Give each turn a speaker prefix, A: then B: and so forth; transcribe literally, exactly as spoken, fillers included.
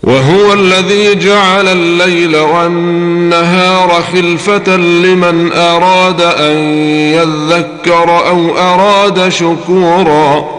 A: وهو الذي جعل الليل والنهار خلفة لمن أراد أن يذكر أو أراد شكورا